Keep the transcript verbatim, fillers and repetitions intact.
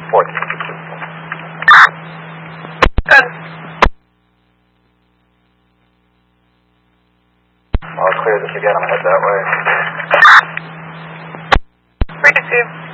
Fourth. Good. I'll clear this again. I'm going to head that way. Receive.